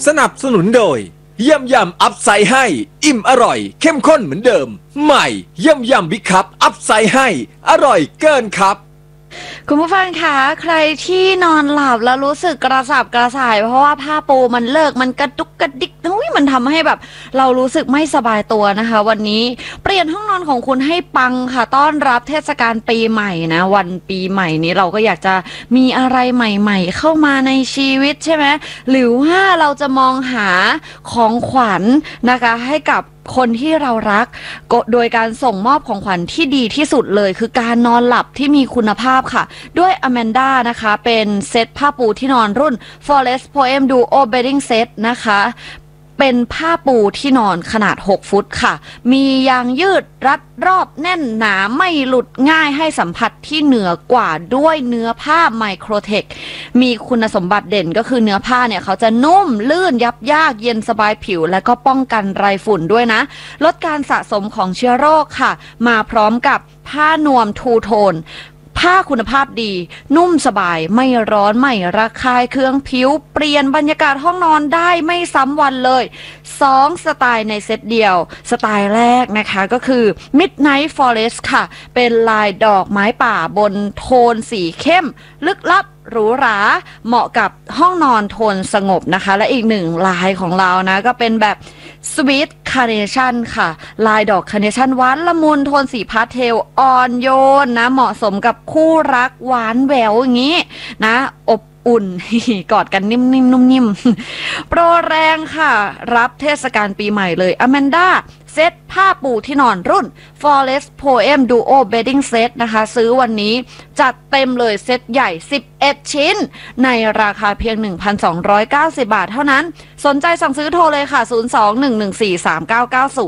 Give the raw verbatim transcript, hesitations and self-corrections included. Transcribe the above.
สนับสนุนโดยยำยำอัพไซด์ให้อิ่มอร่อยเข้มข้นเหมือนเดิมใหม่ยำยำบิ๊กคัพอัพไซด์ให้อร่อยเกินครับคุณผู้ฟังคะใครที่นอนหลับแล้วรู้สึกกระสับกระส่ายเพราะว่าผ้าปูมันเลิกมันกระดุกกระดิกนุ้ยมันทำให้แบบเรารู้สึกไม่สบายตัวนะคะวันนี้เปลี่ยนห้องนอนของคุณให้ปังค่ะต้อนรับเทศกาลปีใหม่นะวันปีใหม่นี้เราก็อยากจะมีอะไรใหม่ๆเข้ามาในชีวิตใช่ไหมหรือว่าเราจะมองหาของขวัญนะคะให้กับคนที่เรารักโดยการส่งมอบของขวัญที่ดีที่สุดเลยคือการนอนหลับที่มีคุณภาพค่ะด้วย Amanda นะคะเป็นเซตผ้าปูที่นอนรุ่น Forest Poem Duo Bedding Set นะคะเป็นผ้าปูที่นอนขนาดหกฟุตค่ะมียางยืดรัดรอบแน่นหนาไม่หลุดง่ายให้สัมผัสที่เหนือกว่าด้วยเนื้อผ้าไมโครเทคมีคุณสมบัติเด่นก็คือเนื้อผ้าเนี่ยเขาจะนุ่มลื่นยับยากเย็นสบายผิวและก็ป้องกันไรฝุ่นด้วยนะลดการสะสมของเชื้อโรคค่ะมาพร้อมกับผ้านวมทูโทนผ้าคุณภาพดีนุ่มสบายไม่ร้อนไม่ระคายเคืองผิวเปลี่ยนบรรยากาศห้องนอนได้ไม่ซ้ำวันเลยสองสไตล์ในเซตเดียวสไตล์แรกนะคะก็คือ Midnight Forest ค่ะเป็นลายดอกไม้ป่าบนโทนสีเข้มลึกลับหรูหราเหมาะกับห้องนอนโทนสงบนะคะและอีกหนึ่งลายของเรานะก็เป็นแบบ Sweet Carnation ค่ะลายดอกคาร์เนชั่นหวานละมุนโทนสีพาสเทลอ่อนโยนนะเหมาะสมกับคู่รักหวานแหววอย่างนี้นะอบอุ่น กอดกันนิ่มๆนุ่มๆโปรแรงค่ะรับเทศกาลปีใหม่เลย Amandaเซตผ้าปูที่นอนรุ่น Forest Poem Duo Bedding Set นะคะซื้อวันนี้จัดเต็มเลยเซตใหญ่สิบเอ็ดชิ้นในราคาเพียง หนึ่งพันสองร้อยเก้าสิบ บาทเท่านั้นสนใจสั่งซื้อโทรเลยค่ะศูนย์ สอง หนึ่ง หนึ่ง สี่ สาม เก้า เก้า ศูนย์